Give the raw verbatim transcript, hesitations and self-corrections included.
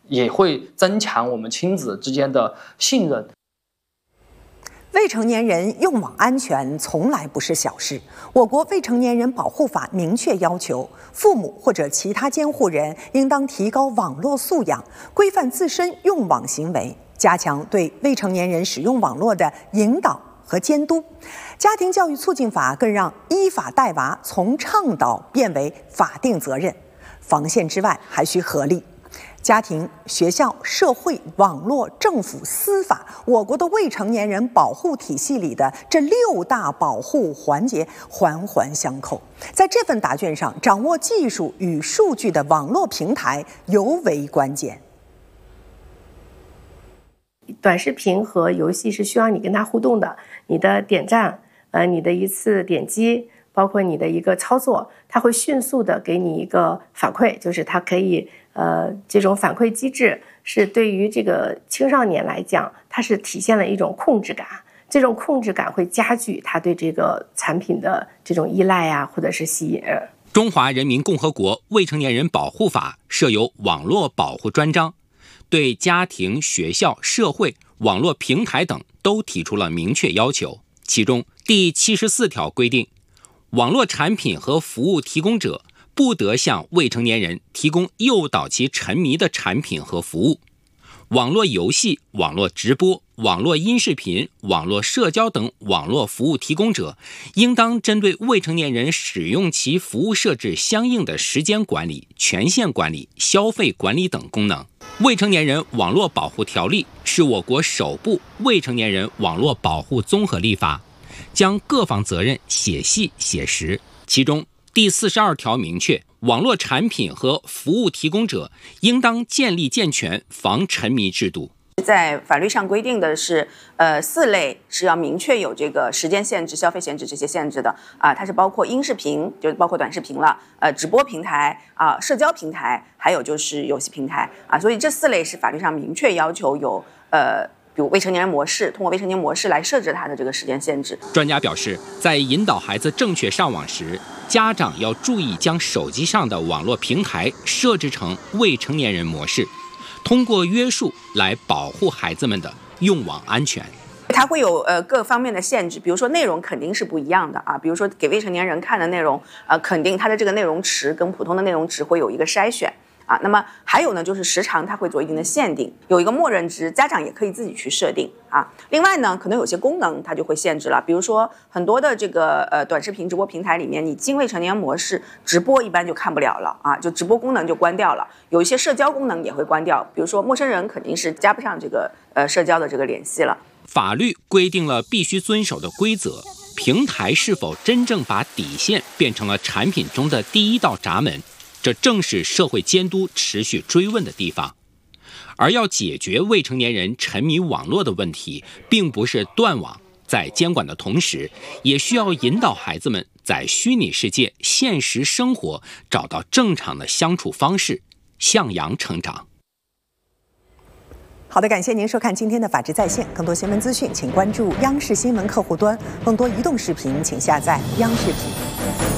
也会增强我们亲子之间的信任。 未成年人用网安全从来不是小事。我国未成年人保护法明确要求，父母或者其他监护人应当提高网络素养，规范自身用网行为，加强对未成年人使用网络的引导和监督。家庭教育促进法更让依法带娃从倡导变为法定责任。防线之外，还需合力。家庭、学校、社会、网络、政府、司法，我国的未成年人保护体系里的这六大保护环节环环相扣。在这份答卷上，掌握技术与数据的网络平台尤为关键。 短视频和游戏是需要你跟它互动的，你的点赞，呃，你的一次点击，包括你的一个操作，它会迅速的给你一个反馈，就是它可以。呃，这种反馈机制是对于这个青少年来讲，它是体现了一种控制感，这种控制感会加剧他对这个产品的这种依赖啊，或者是吸引。 中华人民共和国未成年人保护法设有网络保护专章，对家庭、学校、社会、网络平台等都提出了明确要求。其中第七十四条规定，网络产品和服务提供者不得向未成年人提供诱导其沉迷的产品和服务。网络游戏、网络直播、网络音视频、网络社交等网络服务提供者，应当针对未成年人使用其服务设置相应的时间管理、权限管理、消费管理等功能。未成年人网络保护条例是我国首部未成年人网络保护综合立法，将各方责任写细写实。其中第四十二条明确，网络产品和服务提供者应当建立健全防沉迷制度。 在法律上规定的是，呃，四类是要明确有这个时间限制、消费限制这些限制的啊，它是包括音视频，就是包括短视频了，呃，直播平台啊、社交平台，还有就是游戏平台啊，所以这四类是法律上明确要求有呃。比如未成年人模式，通过未成年模式来设置它的这个时间限制。 专家表示，在引导孩子正确上网时，家长要注意将手机上的网络平台设置成未成年人模式，通过约束来保护孩子们的用网安全。 它会有呃各方面的限制，比如说内容肯定是不一样的啊，比如说给未成年人看的内容，呃，肯定它的这个内容池跟普通的内容池会有一个筛选。啊，那么还有呢，就是时长它会做一定的限定，有一个默认值，家长也可以自己去设定啊。另外呢，可能有些功能它就会限制了，比如说很多的这个呃短视频直播平台里面，你进未成年模式直播一般就看不了了啊，就直播功能就关掉了，有一些社交功能也会关掉，比如说陌生人肯定是加不上这个呃社交的这个联系了。 法律规定了必须遵守的规则，平台是否真正把底线变成了产品中的第一道闸门？这正是社会监督持续追问的地方。而要解决未成年人沉迷网络的问题，并不是断网，在监管的同时，也需要引导孩子们在虚拟世界、现实生活找到正常的相处方式，向阳成长。 好的，感谢您收看今天的法治在线。更多新闻资讯，请关注央视新闻客户端；更多移动视频，请下载央视频。